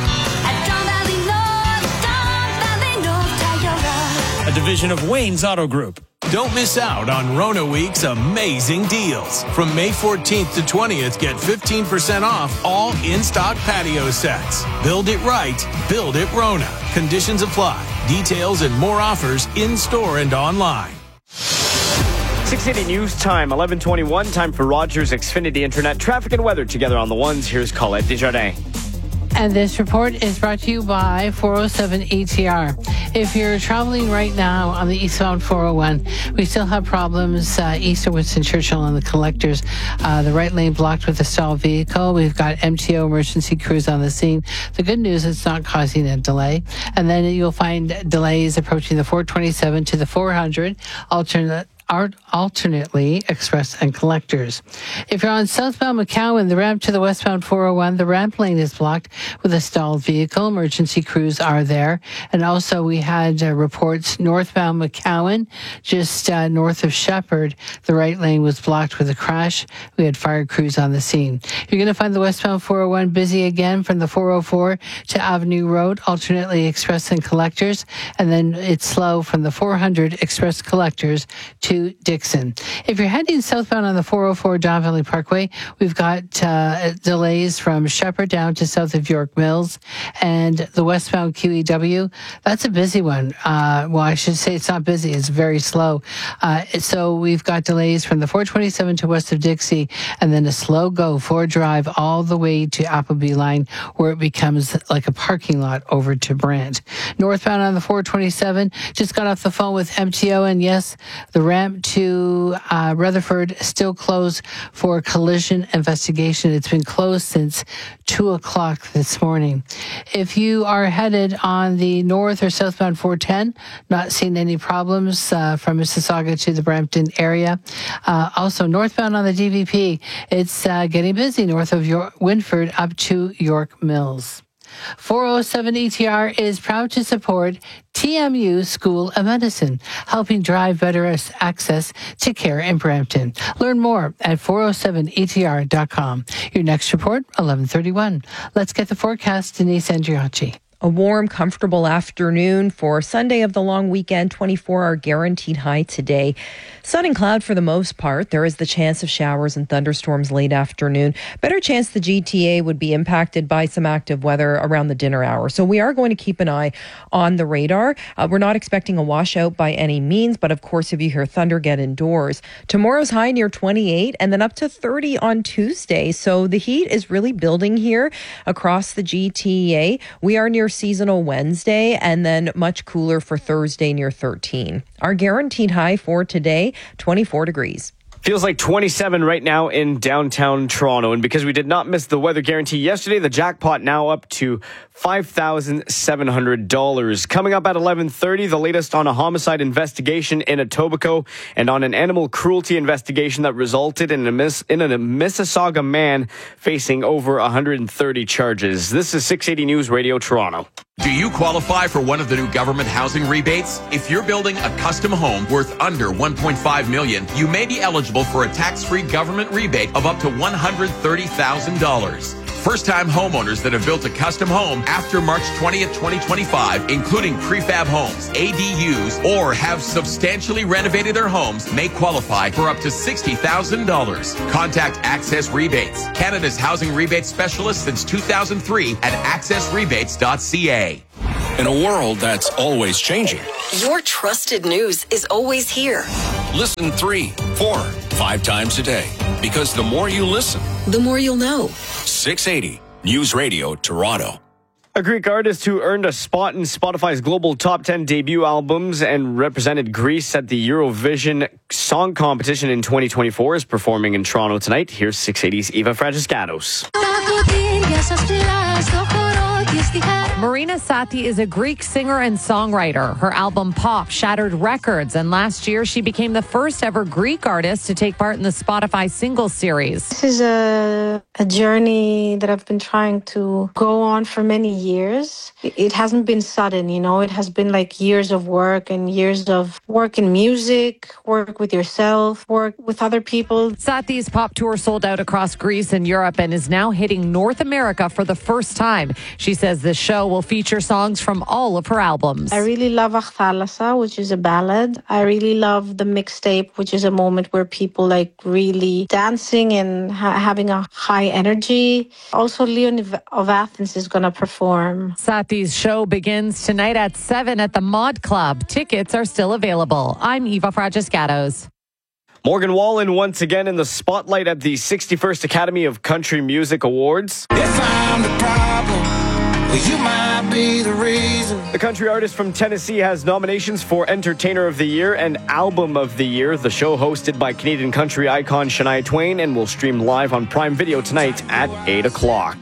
A division of Wayne's Auto Group. Don't miss out on Rona Week's amazing deals. From May fourteenth to twentieth, get fifteen percent off all in-stock patio sets. Build it right, build it Rona. Conditions apply. Details and more offers in-store and online. six eighty News Time, eleven twenty-one. Time for Rogers Xfinity Internet. Traffic and weather together on the ones. Here's Colette Desjardins. And this report is brought to you by four oh seven A T R. If you're traveling right now on the eastbound four oh one, we still have problems uh, east of Winston Churchill on the collectors. Uh, the right lane blocked with a stalled vehicle. We've got M T O emergency crews on the scene. The good news is it's not causing a delay. And then you'll find delays approaching the four twenty-seven to the four hundred. Alternate alternately express and collectors. If you're on southbound McCowan, the ramp to the westbound four oh one, the ramp lane is blocked with a stalled vehicle. Emergency crews are there. And also we had uh, reports northbound McCowan, just uh, north of Shepherd, the right lane was blocked with a crash. We had fire crews on the scene. You're going to find the westbound four oh one busy again from the four oh four to Avenue Road, alternately express and collectors. And then it's slow from the four hundred express collectors to Dixon. If you're heading southbound on the four oh four Don Valley Parkway, we've got uh, delays from Shepherd down to south of York Mills, and the westbound Q E W. That's a busy one. Uh, well, I should say it's not busy. It's very slow. Uh, so we've got delays from the four twenty-seven to west of Dixie, and then a slow go Ford Drive all the way to Appleby Line, where it becomes like a parking lot over to Brant. Northbound on the four twenty-seven, just got off the phone with M T O, and yes, the ramp to uh, Rutherford still closed for collision investigation. It's been closed since two o'clock this morning. If you are headed on the north or southbound four ten, not seeing any problems uh, from Mississauga to the Brampton area. Uh, also northbound on the D V P, it's uh, getting busy north of York, Winford up to York Mills. four oh seven E T R is proud to support T M U School of Medicine, helping drive better access to care in Brampton. Learn more at four oh seven E T R dot com. Your next report, eleven thirty-one. Let's get the forecast. Denise Andriacci. A warm, comfortable afternoon for Sunday of the long weekend. twenty-four hour guaranteed high today. Sun and cloud for the most part. There is the chance of showers and thunderstorms late afternoon. Better chance the G T A would be impacted by some active weather around the dinner hour. So we are going to keep an eye on the radar. Uh, we're not expecting a washout by any means, but of course, if you hear thunder, get indoors. Tomorrow's high near twenty-eight and then up to thirty on Tuesday. So the heat is really building here across the G T A. We are near seasonal Wednesday, and then much cooler for Thursday near thirteen. Our guaranteed high for today, twenty-four degrees. Feels like twenty-seven right now in downtown Toronto. And because we did not miss the weather guarantee yesterday, the jackpot now up to five thousand seven hundred dollars. Coming up at eleven thirty, the latest on a homicide investigation in Etobicoke and on an animal cruelty investigation that resulted in a, miss, in a Mississauga man facing over one hundred thirty charges. This is six eighty News Radio Toronto. Do you qualify for one of the new government housing rebates? If you're building a custom home worth under one point five million dollars, you may be eligible for a tax-free government rebate of up to one hundred thirty thousand dollars. First-time homeowners that have built a custom home after March twentieth, twenty twenty-five, including prefab homes, A D Us, or have substantially renovated their homes, may qualify for up to sixty thousand dollars. Contact Access Rebates, Canada's housing rebate specialist since two thousand three at access rebates dot c a. In a world that's always changing, your trusted news is always here. Listen three, four, five times a day. Because the more you listen, the more you'll know. six eighty News Radio Toronto. A Greek artist who earned a spot in Spotify's global top ten debut albums and represented Greece at the Eurovision Song Competition in twenty twenty-four is performing in Toronto tonight. Here's six eighty's Eva Fragiscatos. Marina Sati is a Greek singer and songwriter. Her album Pop shattered records, and last year she became the first ever Greek artist to take part in the Spotify Singles Series. This is a, a journey that I've been trying to go on for many years. It, it hasn't been sudden, you know, it has been like years of work and years of work in music, work with yourself, work with other people. Sati's pop tour sold out across Greece and Europe and is now hitting North America for the first time. She says this show will feature songs from all of her albums. I really love Achthalassa, which is a ballad. I really love the mixtape, which is a moment where people like really dancing and ha- having a high energy. Also, Leon of Athens is going to perform. Sati's show begins tonight at seven at the Mod Club. Tickets are still available. I'm Eva Fragiscatos. Morgan Wallen once again in the spotlight at the sixty-first Academy of Country Music Awards. If I'm the problem, well, you might be the reason. The country artist from Tennessee has nominations for Entertainer of the Year and Album of the Year. The show hosted by Canadian country icon Shania Twain and will stream live on Prime Video tonight at eight o'clock.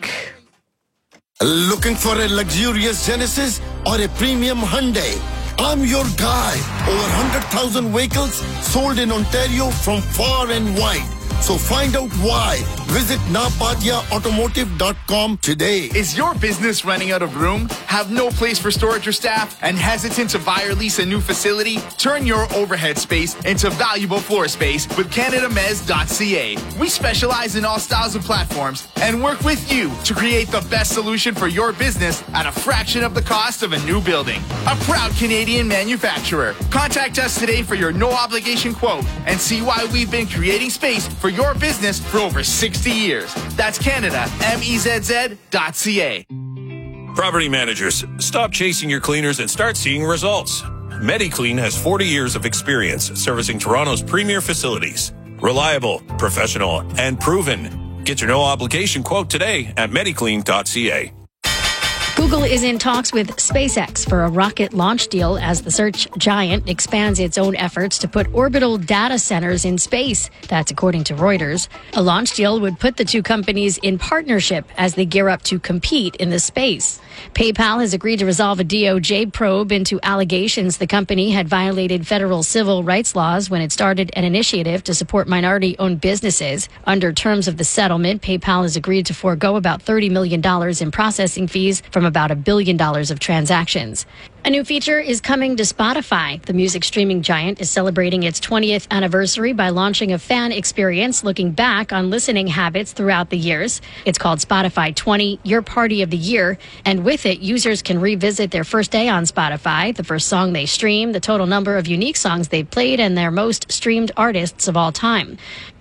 Looking for a luxurious Genesis or a premium Hyundai? I'm your guy. Over one hundred thousand vehicles sold in Ontario from far and wide. So find out why. Visit napatia automotive dot com today. Is your business running out of room? Have no place for storage or staff? And hesitant to buy or lease a new facility? Turn your overhead space into valuable floor space with Canada Mez dot c a. We specialize in all styles of platforms and work with you to create the best solution for your business at a fraction of the cost of a new building. A proud Canadian manufacturer. Contact us today for your no obligation quote and see why we've been creating space for your business for over sixty years. That's Canada M E Z Z dot c a. Property managers, stop chasing your cleaners and start seeing results. MediClean has forty years of experience servicing Toronto's premier facilities. Reliable, professional, and proven. Get your no obligation quote today at mediclean dot c a. Google is in talks with SpaceX for a rocket launch deal as the search giant expands its own efforts to put orbital data centers in space. That's according to Reuters. A launch deal would put the two companies in partnership as they gear up to compete in the space. PayPal has agreed to resolve a D O J probe into allegations the company had violated federal civil rights laws when it started an initiative to support minority-owned businesses. Under terms of the settlement, PayPal has agreed to forego about thirty million dollars in processing fees from about a billion dollars of transactions. A new feature is coming to Spotify. The music streaming giant is celebrating its twentieth anniversary by launching a fan experience looking back on listening habits throughout the years. It's called Spotify twenty, Your Party of the Year, and with it, users can revisit their first day on Spotify, the first song they streamed, the total number of unique songs they've played, and their most streamed artists of all time.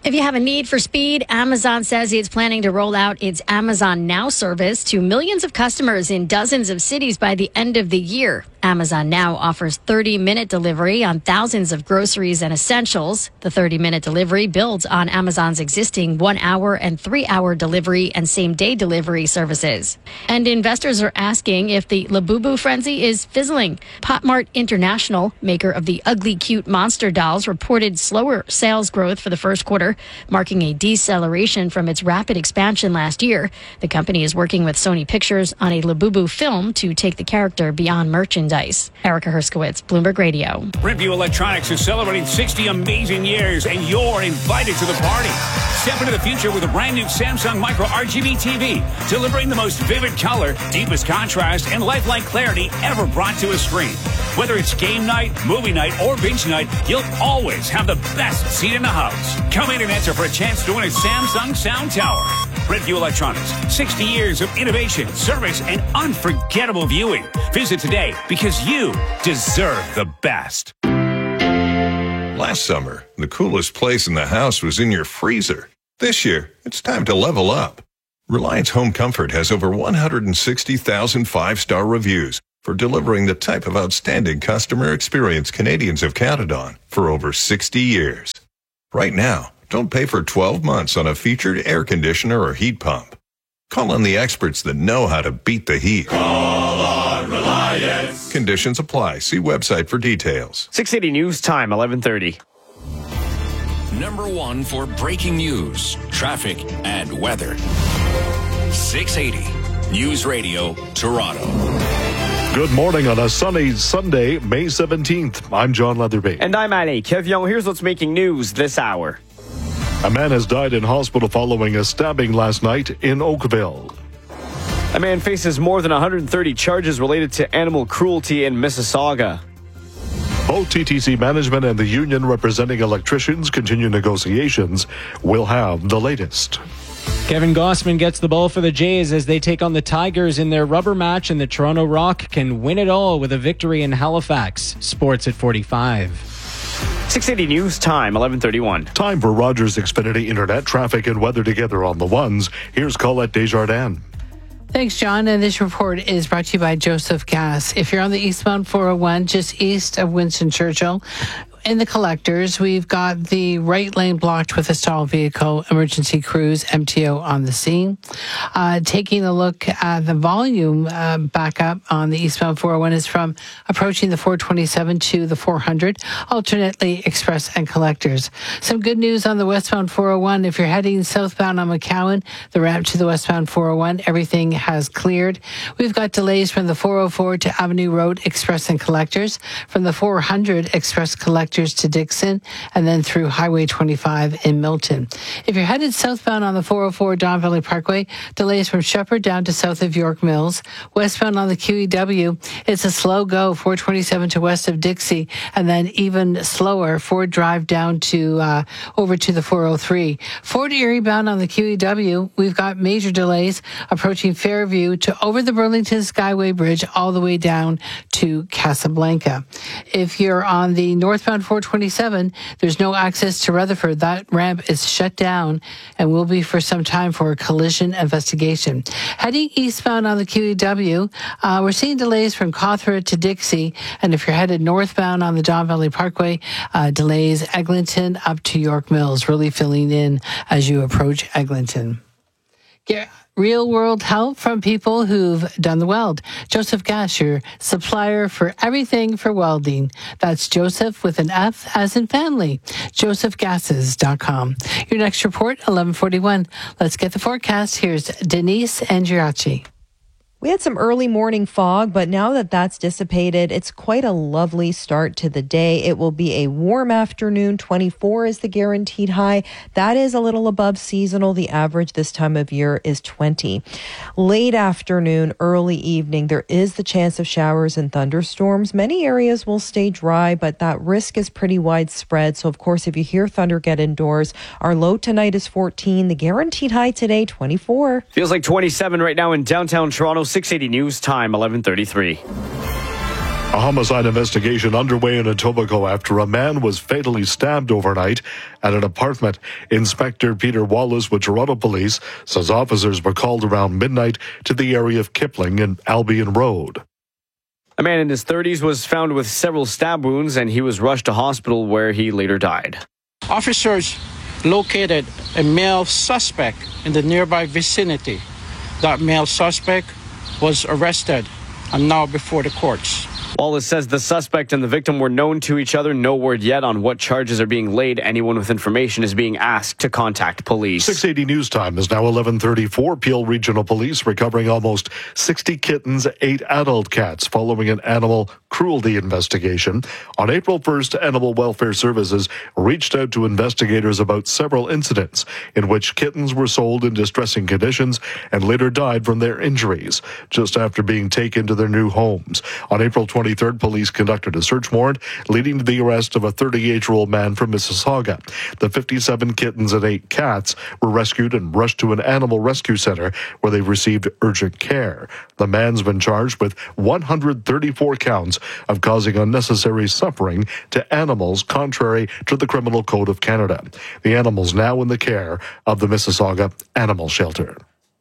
If you have a need for speed, Amazon says it's planning to roll out its Amazon Now service to millions of customers in dozens of cities by the end of the year. Amazon Now offers thirty-minute delivery on thousands of groceries and essentials. The thirty-minute delivery builds on Amazon's existing one-hour and three-hour delivery and same-day delivery services. And investors are asking if the Labubu frenzy is fizzling. Potmart International, maker of the ugly cute monster dolls, reported slower sales growth for the first quarter, marking a deceleration from its rapid expansion last year. The company is working with Sony Pictures on a Labubu film to take the character beyond merchandise. Erica Herskowitz, Bloomberg Radio. Bridgeview Electronics is celebrating sixty amazing years, and you're invited to the party. Step into the future with a brand new Samsung Micro R G B T V, delivering the most vivid color, deepest contrast, and lifelike clarity ever brought to a screen. Whether it's game night, movie night, or binge night, you'll always have the best seat in the house. Come in and enter for a chance to win a Samsung Sound Tower. Bridgeview Electronics, sixty years of innovation, service, and unforgettable viewing. Visit today because you deserve the best. Last summer, the coolest place in the house was in your freezer. This year, it's time to level up. Reliance Home Comfort has over one hundred sixty thousand five-star reviews for delivering the type of outstanding customer experience Canadians have counted on for over sixty years. Right now, don't pay for twelve months on a featured air conditioner or heat pump. Call on the experts that know how to beat the heat. Call on Reliance. Conditions apply. See website for details. six eighty News Time, eleven thirty. Number one for breaking news, traffic, and weather. six eighty News Radio, Toronto. Good morning on a sunny Sunday, May seventeenth. I'm John Leatherby. And I'm Ali Kevion. Here's what's making news this hour. A man has died in hospital following a stabbing last night in Oakville. A man faces more than one hundred thirty charges related to animal cruelty in Mississauga. Both T T C management and the union representing electricians continue negotiations. We'll have the latest. Kevin Gossman gets the ball for the Jays as they take on the Tigers in their rubber match, and the Toronto Rock can win it all with a victory in Halifax. Sports at forty-five. six eighty News Time, eleven thirty-one. Time for Rogers Xfinity Internet, traffic, and weather together on the ones. Here's Colette Desjardins. Thanks, John. And this report is brought to you by Joseph Gas. If you're on the eastbound four oh one, just east of Winston Churchill, in the collectors, we've got the right lane blocked with a stalled vehicle, emergency crews, M T O on the scene. Uh, taking a look at the volume uh, back up on the eastbound four oh one is from approaching the four twenty-seven to the four hundred, alternately express and collectors. Some good news on the westbound four oh one. If you're heading southbound on McCowan, the ramp to the westbound four oh one, everything has cleared. We've got delays from the four oh four to Avenue Road, express and collectors, from the four hundred express collectors to Dixon, and then through Highway twenty-five in Milton. If you're headed southbound on the four oh four Don Valley Parkway, delays from Shepherd down to south of York Mills. Westbound on the Q E W, it's a slow go, four twenty-seven to west of Dixie, and then even slower, Ford Drive down to uh, over to the four oh three. Fort Erie bound on the Q E W, we've got major delays approaching Fairview to over the Burlington Skyway Bridge all the way down to Casablanca. If you're on the northbound four twenty-seven, there's no access to Rutherford. That ramp is shut down and will be for some time for a collision investigation. Heading eastbound on the Q E W, uh, we're seeing delays from Cawthra to Dixie. And if you're headed northbound on the Don Valley Parkway, uh, delays Eglinton up to York Mills, really filling in as you approach Eglinton. Get real world help from people who've done the weld. Joseph Gas, your supplier for everything for welding. That's Joseph with an F as in family. joseph gases dot com. Your next report, eleven forty-one. Let's get the forecast. Here's Denise Andriachi. We had some early morning fog, but now that that's dissipated, it's quite a lovely start to the day. It will be a warm afternoon. twenty-four is the guaranteed high. That is a little above seasonal. The average this time of year is twenty. Late afternoon, early evening, there is the chance of showers and thunderstorms. Many areas will stay dry, but that risk is pretty widespread. So, of course, if you hear thunder, get indoors. Our low tonight is fourteen. The guaranteed high today, twenty-four. Feels like twenty-seven right now in downtown Toronto. six eighty News Time, eleven thirty-three. A homicide investigation underway in Etobicoke after a man was fatally stabbed overnight at an apartment. Inspector Peter Wallace with Toronto Police says officers were called around midnight to the area of Kipling and Albion Road. A man in his thirties was found with several stab wounds and he was rushed to hospital where he later died. Officers located a male suspect in the nearby vicinity. That male suspect was arrested and now before the courts. Wallace says the suspect and the victim were known to each other. No word yet on what charges are being laid. Anyone with information is being asked to contact police. six eighty News Time is now eleven thirty-four. Peel Regional Police recovering almost sixty kittens, eight adult cats following an animal cruelty investigation. On April first, Animal Welfare Services reached out to investigators about several incidents in which kittens were sold in distressing conditions and later died from their injuries just after being taken to their new homes. On April twenty-third, police conducted a search warrant leading to the arrest of a thirty-eight-year-old man from Mississauga. The fifty-seven kittens and eight cats were rescued and rushed to an animal rescue center where they received urgent care. The man's been charged with one hundred thirty-four counts of causing unnecessary suffering to animals contrary to the Criminal Code of Canada. The animal's now in the care of the Mississauga Animal Shelter.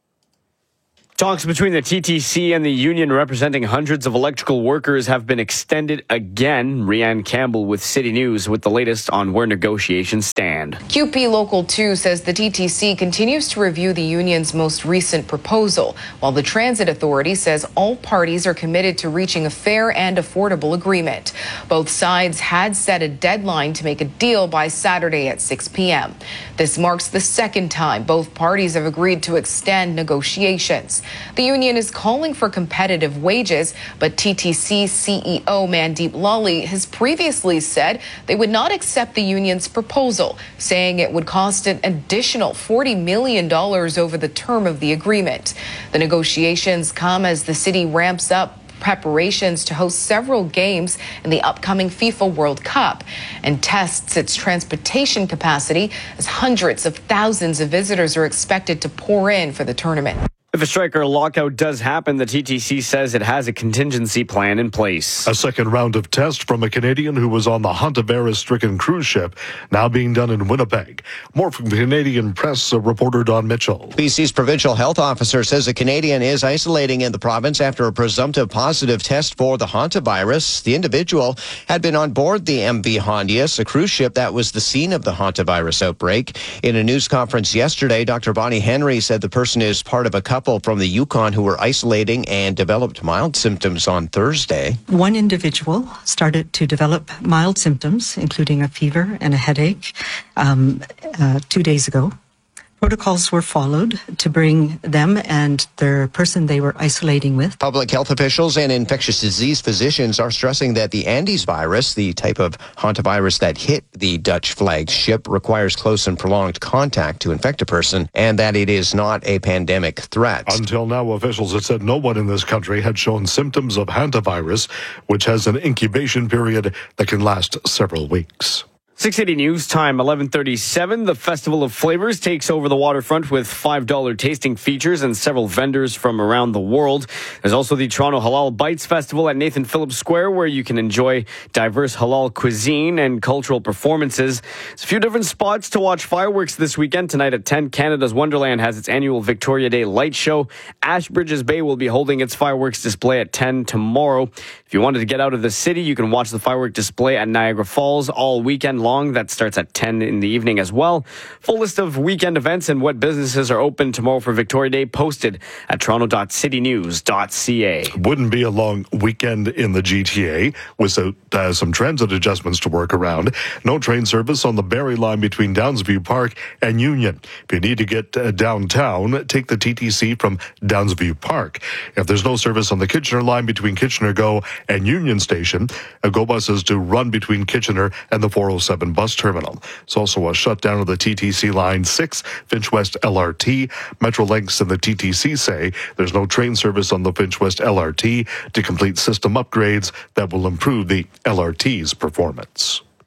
Talks between the T T C and the union representing hundreds of electrical workers have been extended again. Rianne Campbell with City News with the latest on where negotiations stand. Q P Local two says the T T C continues to review the union's most recent proposal, while the Transit Authority says all parties are committed to reaching a fair and affordable agreement. Both sides had set a deadline to make a deal by Saturday at six p.m. This marks the second time both parties have agreed to extend negotiations. The union is calling for competitive wages, but T T C C E O Mandeep Lally has previously said they would not accept the union's proposal, saying it would cost an additional forty million dollars over the term of the agreement. The negotiations come as the city ramps up preparations to host several games in the upcoming FIFA World Cup and tests its transportation capacity as hundreds of thousands of visitors are expected to pour in for the tournament. If a strike or lockout does happen, the T T C says it has a contingency plan in place. A second round of tests from a Canadian who was on the hantavirus-stricken cruise ship now being done in Winnipeg. More from Canadian Press reporter Don Mitchell. B C's provincial health officer says a Canadian is isolating in the province after a presumptive positive test for the hantavirus. The individual had been on board the M V Hondius, a cruise ship that was the scene of the hantavirus outbreak. In a news conference yesterday, Doctor Bonnie Henry said the person is part of a couple from the Yukon who were isolating and developed mild symptoms on Thursday. One individual started to develop mild symptoms, including a fever and a headache, um, uh, two days ago. Protocols were followed to bring them and the person they were isolating with. Public health officials and infectious disease physicians are stressing that the Andes virus, the type of hantavirus that hit the Dutch flagged ship, requires close and prolonged contact to infect a person and that it is not a pandemic threat. Until now, officials had said no one in this country had shown symptoms of hantavirus, which has an incubation period that can last several weeks. six eighty News Time, eleven thirty-seven. The Festival of Flavors takes over the waterfront with five dollar tasting features and several vendors from around the world. There's also the Toronto Halal Bites Festival at Nathan Phillips Square, where you can enjoy diverse halal cuisine and cultural performances. There's a few different spots to watch fireworks this weekend. Tonight at ten, Canada's Wonderland has its annual Victoria Day light show. Ashbridges Bay will be holding its fireworks display at ten tomorrow. If you wanted to get out of the city, you can watch the firework display at Niagara Falls all weekend long. That starts at ten in the evening as well. Full list of weekend events and what businesses are open tomorrow for Victoria Day posted at toronto dot city news dot c a. Wouldn't be a long weekend in the G T A without uh, some transit adjustments to work around. No train service on the Barrie line between Downsview Park and Union. If you need to get uh, downtown, take the T T C from Downsview Park. If there's no service on the Kitchener line between Kitchener Go and Union Station, a GO bus is to run between Kitchener and the four oh seven bus terminal. It's also a shutdown of the T T C Line six, Finch West L R T. Metrolinx and the T T C say there's no train service on the Finch West L R T to complete system upgrades that will improve the L R T's performance.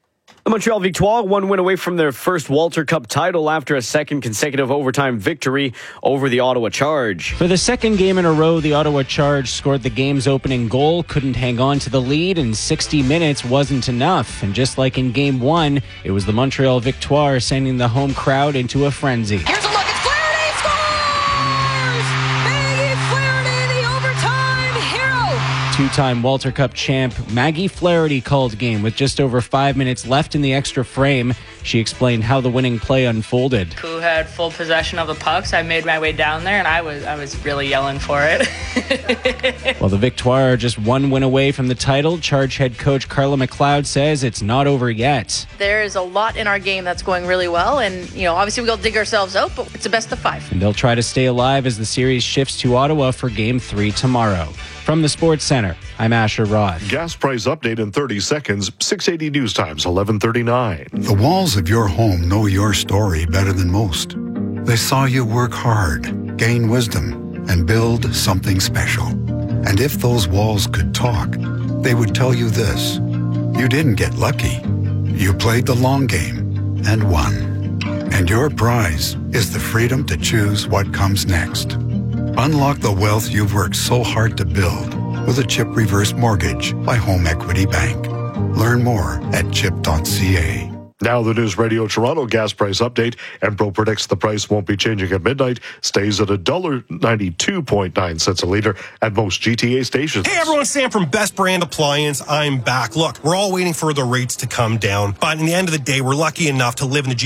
The Montreal Victoire, one win away from their first Walter Cup title after a second consecutive overtime victory over the Ottawa Charge. For the second game in a row, the Ottawa Charge scored the game's opening goal, couldn't hang on to the lead, and sixty minutes wasn't enough. And just like in game one, it was the Montreal Victoire sending the home crowd into a frenzy. Here's a look at Flaherty scores! Maggie Flaherty, the overtime hero! Two-time Walter Cup champ Maggie Flaherty called game with just over five minutes left in the extra frame. She explained how the winning play unfolded. Who had full possession of the pucks. I made my way down there, and I was I was really yelling for it. While the Victoire are just one win away from the title, Charge head coach Carla McLeod says it's not over yet. There is a lot in our game that's going really well, and you know, obviously we'll dig ourselves out, but it's a best of five. And they'll try to stay alive as the series shifts to Ottawa for Game three tomorrow. From the Sports Center, I'm Asher Roth. Gas price update in thirty seconds, six eighty News Times, eleven thirty-nine. The walls of your home know your story better than most. They saw you work hard, gain wisdom, and build something special. And if those walls could talk, they would tell you this. You didn't get lucky. You played the long game and won. And your prize is the freedom to choose what comes next. Unlock the wealth you've worked so hard to build with a CHIP reverse mortgage by Home Equity Bank. Learn more at chip dot c a. Now the News Radio Toronto gas price update. Enpro predicts the price won't be changing at midnight. Stays at one dollar ninety-two point nine cents a litre at most G T A stations. Hey everyone, Sam from Best Brand Appliance. I'm back. Look, we're all waiting for the rates to come down. But in the end of the day, we're lucky enough to live in the G